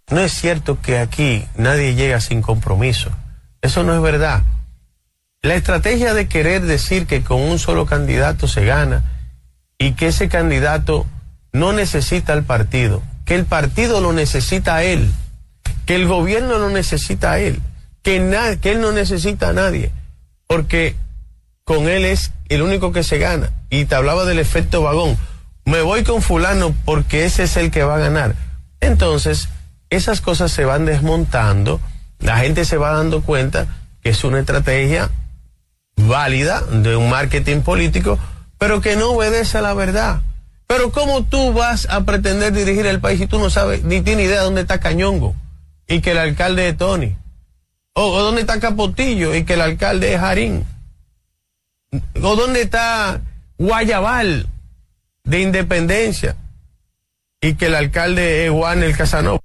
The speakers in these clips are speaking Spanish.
No es cierto que aquí nadie llega sin compromiso. Eso no es verdad. La estrategia de querer decir que con un solo candidato se gana y que ese candidato no necesita al partido, que el partido lo necesita a él, que el gobierno lo necesita a él, que él no necesita a nadie, porque con él es el único que se gana. Y te hablaba del efecto vagón. Me voy con fulano porque ese es el que va a ganar. Entonces, esas cosas se van desmontando, la gente se va dando cuenta que es una estrategia válida de un marketing político, pero que no obedece a la verdad. Pero ¿cómo tú vas a pretender dirigir el país si tú no sabes, ni tienes idea de dónde está Cañongo y que el alcalde es Tony? O dónde está Capotillo y que el alcalde es Jarín. O dónde está Guayabal de Independencia y que el alcalde es Juan el Casanova.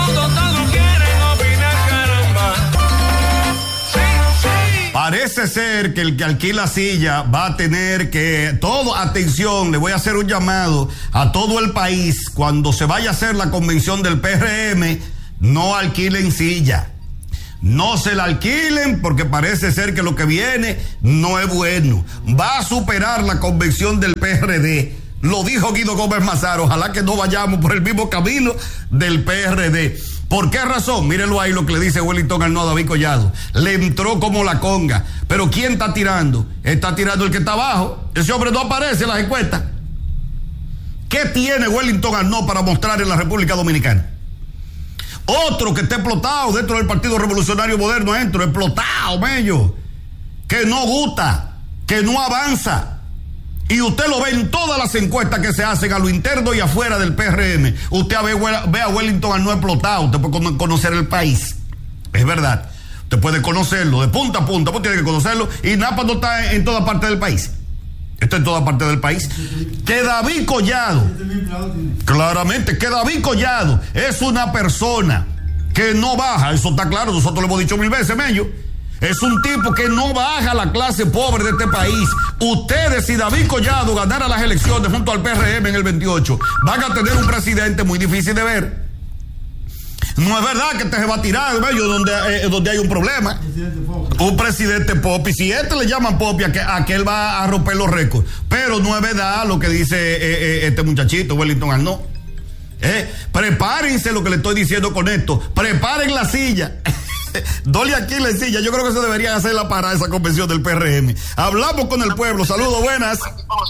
Parece ser que el que alquila silla va a tener que, atención, le voy a hacer un llamado a todo el país, cuando se vaya a hacer la convención del PRM, no alquilen silla. No se la alquilen porque parece ser que lo que viene no es bueno. Va a superar la convención del PRD. Lo dijo Guido Gómez Mazara, ojalá que no vayamos por el mismo camino del PRD. ¿Por qué razón? Mírenlo ahí lo que le dice Wellington Arnaud a David Collado. Le entró como la conga. Pero ¿quién está tirando? Está tirando el que está abajo. Ese hombre no aparece en las encuestas. ¿Qué tiene Wellington Arnaud para mostrar en la República Dominicana? Otro que está explotado dentro del Partido Revolucionario Moderno, explotado, mello, que no gusta, que no avanza. Y usted lo ve en todas las encuestas que se hacen a lo interno y afuera del PRM. Usted ve a Wellington Arnaud explotado. Usted puede conocer el país. Es verdad. Usted puede conocerlo de punta a punta. Usted tiene que conocerlo. Y Napa no está en toda parte del país. Está en toda parte del país. Que David Collado, claramente, que David Collado es una persona que no baja. Eso está claro. Nosotros lo hemos dicho 1000 veces, Mello. Es un tipo que no baja la clase pobre de este país. Ustedes, si David Collado ganara las elecciones junto al PRM en el 28, van a tener un presidente muy difícil de ver. No es verdad que este se va a tirar, Mello, donde hay un problema. Un presidente pop. Y si le llaman pop, a que él va a romper los récords. Pero no es verdad lo que dice este muchachito, Wellington Arnaud. Prepárense lo que le estoy diciendo con esto. Preparen la silla. Dole aquí la silla. Yo creo que se debería hacerla para esa convención del PRM. Hablamos con el pueblo. Saludos, buenas.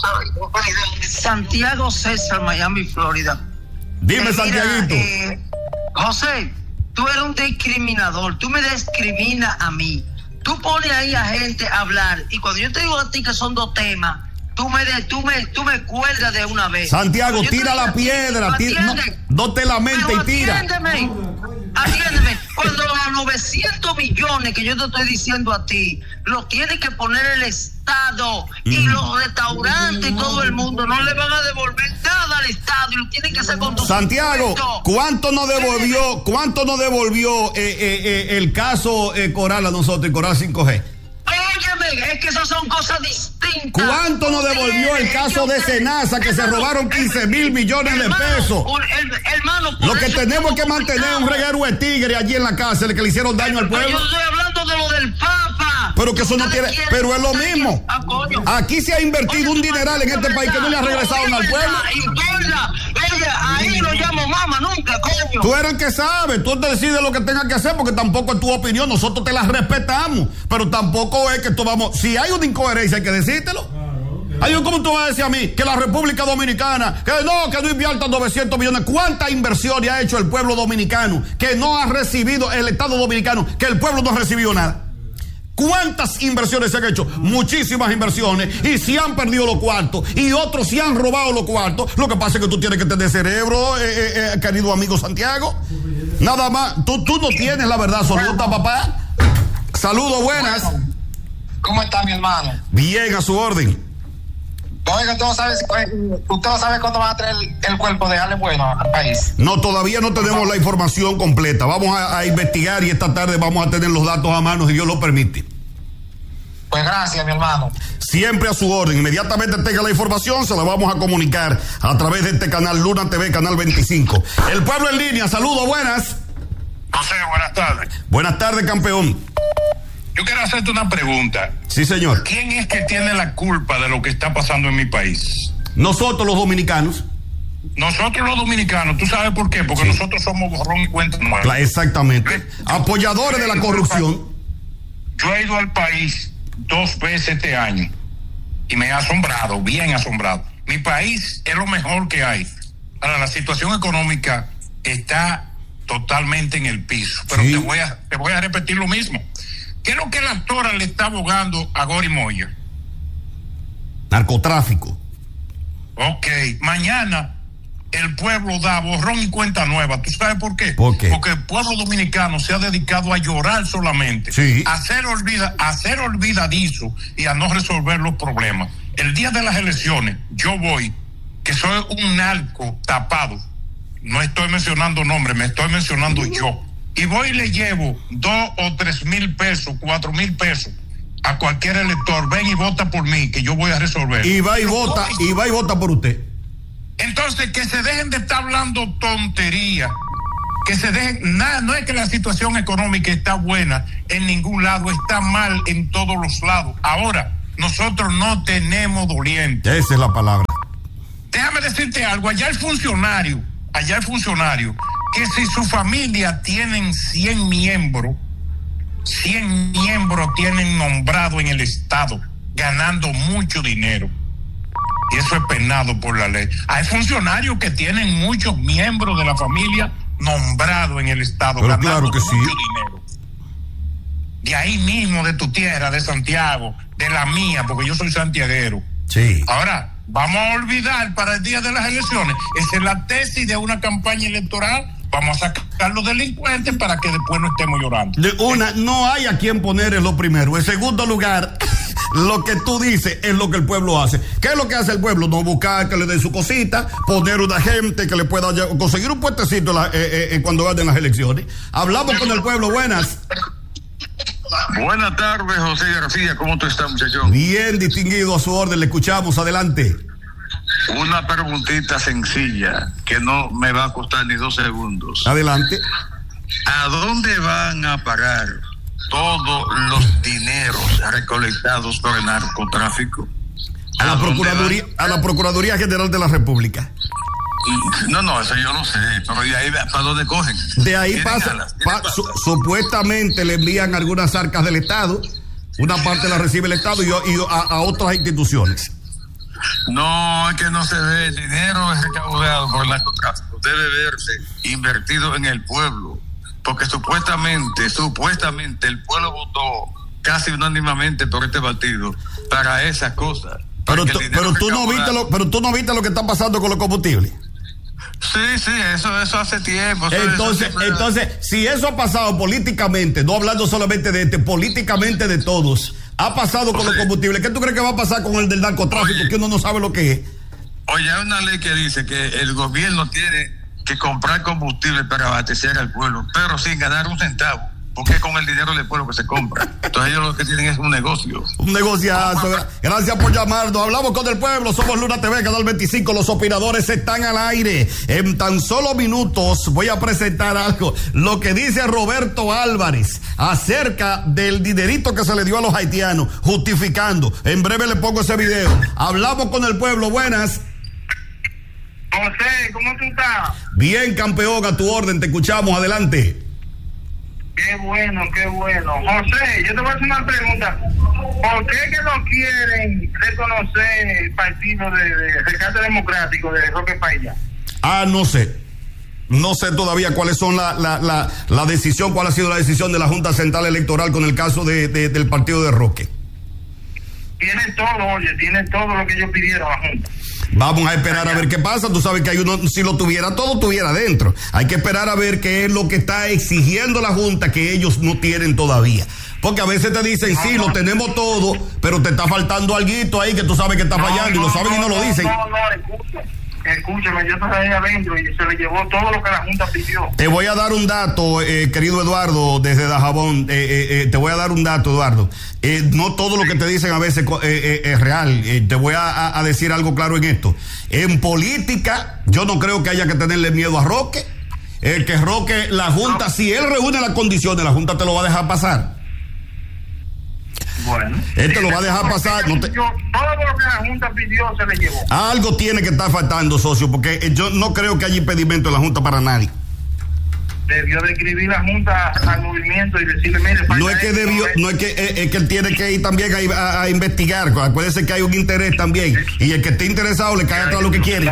Santiago César, Miami, Florida. Dime, Santiaguito. José, tú eres un discriminador. Tú me discriminas a mí. Tú pones ahí a gente a hablar. Y cuando yo te digo a ti que son dos temas, tú me cuelgas de una vez. Santiago, tira la piedra. No te lamentes y tira. Atiéndeme, cuando los 900 millones que yo te estoy diciendo a ti, lo tiene que poner el Estado y los restaurantes y todo el mundo, no le van a devolver nada al Estado y lo tienen que hacer con tu Santiago, ¿cuánto nos devolvió el caso Coral a nosotros, el Coral 5G? Óyeme, es que esas son cosas distintas. ¿Cuánto nos devolvió el caso de Senasa, que se robaron 15,000 millones de pesos? Hermano, lo que tenemos que mantener un reguero de tigre allí en la cárcel que le hicieron daño al pueblo. Yo estoy hablando de lo del Papa. Pero que eso no tiene, pero es lo mismo. Aquí se ha invertido un dineral en este país que no le ha regresado al pueblo. Ella, ahí no llamo mamá nunca, coño. Tú eres el que sabe, tú te decides lo que tengas que hacer, porque tampoco es tu opinión, nosotros te la respetamos, pero tampoco es que esto vamos, si hay una incoherencia hay que decírtelo. ¿Cómo tú vas a decir a mí que la República Dominicana, que no invierta 900 millones? ¿Cuántas inversiones ha hecho el pueblo dominicano que no ha recibido el Estado dominicano, que el pueblo no ha recibido nada? ¿Cuántas inversiones se han hecho? Muchísimas inversiones, y se han perdido los cuartos, y otros se han robado los cuartos. Lo que pasa es que tú tienes que tener cerebro, querido amigo Santiago. Nada más, tú no tienes la verdad absoluta, papá. Saludos, buenas. ¿Cómo está, mi hermano? Bien, a su orden. Oiga, usted no sabe cuándo va a traer el cuerpo de Ale Bueno al país. No, todavía no tenemos la información completa. Vamos a investigar y esta tarde vamos a tener los datos a mano, si Dios lo permite. Pues gracias, mi hermano. Siempre a su orden. Inmediatamente tenga la información, se la vamos a comunicar a través de este canal Luna TV, canal 25. El pueblo en línea, saludos, buenas. José, buenas tardes. Buenas tardes, campeón. Yo quiero hacerte una pregunta. Sí, señor. ¿Quién es que tiene la culpa de lo que está pasando en mi país? Nosotros los dominicanos. Nosotros los dominicanos. ¿Tú sabes por qué? Porque nosotros somos borrón y cuenta nueva. Exactamente. Apoyadores de la corrupción. Yo he ido al país 2 veces este año y me ha asombrado, bien asombrado. Mi país es lo mejor que hay. Ahora, la situación económica está totalmente en el piso. Pero sí, te voy a repetir lo mismo. ¿Qué es lo que la actora le está abogando a Gori Moya? Narcotráfico. Ok, mañana el pueblo da borrón y cuenta nueva. ¿Tú sabes por qué? ¿Por qué? Porque el pueblo dominicano se ha dedicado a llorar solamente, sí, a ser olvidadizo y a no resolver los problemas. El día de las elecciones, yo voy, que soy un narco tapado, no estoy mencionando nombres, me estoy mencionando yo, y voy y le llevo 2 o 3 mil pesos, 4 mil pesos a cualquier elector. Ven y vota por mí, que yo voy a resolver. Y va y vota por usted. Entonces, que se dejen de estar hablando tontería, que se dejen, nada, no es que la situación económica está buena en ningún lado, está mal en todos los lados. Ahora, nosotros no tenemos dolientes. Esa es la palabra. Déjame decirte algo, allá el funcionario, que si su familia tienen 100 miembros tienen nombrado en el Estado, ganando mucho dinero. Y eso es penado por la ley. Hay funcionarios que tienen muchos miembros de la familia nombrados en el Estado, pero ganando claro que mucho sí, dinero. De ahí mismo, de tu tierra, de Santiago, de la mía, porque yo soy santiaguero. Sí. Ahora, vamos a olvidar para el día de las elecciones. Esa es la tesis de una campaña electoral. Vamos a sacar los delincuentes para que después no estemos llorando. No hay a quien poner en lo primero. En segundo lugar, lo que tú dices es lo que el pueblo hace. ¿Qué es lo que hace el pueblo? No buscar que le den su cosita, poner una gente que le pueda conseguir un puestecito cuando ganen las elecciones. Hablamos con el pueblo. Buenas. Buenas tardes, José García. ¿Cómo tú estás, muchachón? Bien, distinguido, a su orden. Le escuchamos. Adelante. Una preguntita sencilla que no me va a costar ni 2 segundos. Adelante. ¿A dónde van a parar todos los dineros recolectados por el narcotráfico? A la Procuraduría General de la República. No, eso yo no sé, pero de ahí ¿para dónde cogen? De ahí pasa, supuestamente le envían algunas arcas del Estado, una parte la recibe el Estado y a otras instituciones. No, es que no se ve. El dinero es recaudado por el narcotráfico, debe verse invertido en el pueblo, porque supuestamente el pueblo votó casi unánimemente por este partido para esas cosas. Pero tú no viste lo que está pasando con los combustibles. Sí, eso hace tiempo. Entonces, si eso ha pasado políticamente, no hablando solamente de políticamente de todos, ha pasado con los combustibles, ¿qué tú crees que va a pasar con el del narcotráfico, que uno no sabe lo que es? Oye, hay una ley que dice que el gobierno tiene que comprar combustible para abastecer al pueblo, pero sin ganar un centavo, porque es con el dinero del pueblo que se compra. Entonces ellos lo que tienen es un negocio. Un negociazo. Gracias por llamarnos. Hablamos con el pueblo. Somos Luna TV, Canal 25. Los opinadores están al aire. En tan solo minutos voy a presentar algo. Lo que dice Roberto Álvarez acerca del dinerito que se le dio a los haitianos, justificando. En breve le pongo ese video. Hablamos con el pueblo. Buenas. José, ¿cómo tú estás? Bien, campeón, a tu orden. Te escuchamos. Adelante. Qué bueno. José, yo te voy a hacer una pregunta. ¿Por qué que no quieren reconocer el partido de Rescate Democrático de Roque Pailla? No sé. No sé todavía cuáles son la decisión, cuál ha sido la decisión de la Junta Central Electoral con el caso del partido de Roque. Tienen todo lo que ellos pidieron a la Junta. Vamos a esperar a ver qué pasa. Tú sabes que hay uno, si lo tuviera todo, tuviera dentro. Hay que esperar a ver qué es lo que está exigiendo la Junta que ellos no tienen todavía. Porque a veces te dicen, sí, lo tenemos todo, pero te está faltando alguito ahí que tú sabes que está fallando y lo saben y no lo dicen. Escúchame, yo estaba ahí adentro y se le llevó todo lo que la Junta pidió. Te voy a dar un dato, querido Eduardo, desde Dajabón. Te voy a dar un dato, Eduardo. No todo lo que te dicen a veces es real. Te voy a decir algo claro en esto. En política, yo no creo que haya que tenerle miedo a Roque. que Roque, la Junta, si él reúne las condiciones, la Junta te lo va a dejar pasar. Bueno. Lo va a dejar pasar. Todo lo que la Junta pidió se le llevó. Algo tiene que estar faltando, socio, porque yo no creo que haya impedimento en la Junta para nadie. Debió de escribir la Junta al movimiento y decirle, mire, no es que debió, no es que él tiene que ir también a investigar. Acuérdese que hay un interés también, y el que esté interesado le cae todo lo que quiere.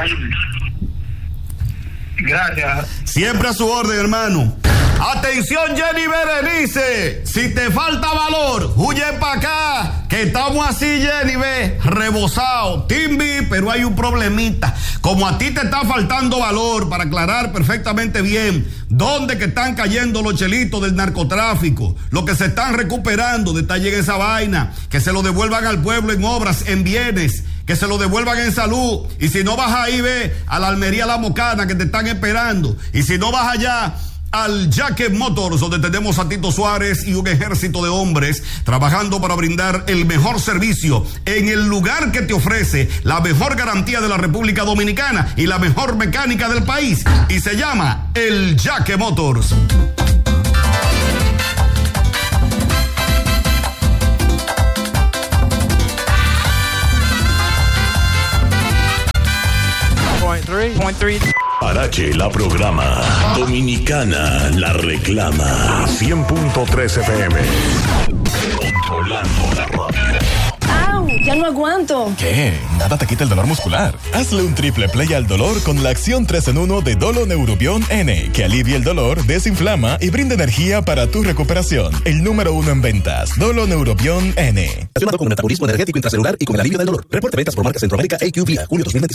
Gracias. Siempre a su orden, hermano. Atención, Jenny Berenice, si te falta valor, huye para acá, que estamos así, Jenny, ve, rebosado, Timbi, pero hay un problemita. Como a ti te está faltando valor, para aclarar perfectamente bien dónde que están cayendo los chelitos del narcotráfico, lo que se están recuperando, detalle en esa vaina, que se lo devuelvan al pueblo en obras, en bienes, que se lo devuelvan en salud, y si no vas ahí, ve, a la Almería La Mocana, que te están esperando, y si no vas allá al Jacket Motors, donde tenemos a Tito Suárez y un ejército de hombres trabajando para brindar el mejor servicio en el lugar que te ofrece la mejor garantía de la República Dominicana y la mejor mecánica del país, y se llama el Jacket Motors. Point three. Parache la programa, Dominicana la reclama. 100.3 FM. Controlando la radio. ¡Au! Ya no aguanto. ¿Qué? Nada te quita el dolor muscular. Hazle un triple play al dolor con la acción 3 en 1 de Dolo Neurobion N, que alivia el dolor, desinflama y brinda energía para tu recuperación. El número 1 en ventas, Dolo Neurobion N. Relacionado con el metabolismo energético intracelular y con el alivio del dolor. Reporte ventas por marca Centroamérica AQ Vía, julio 2025.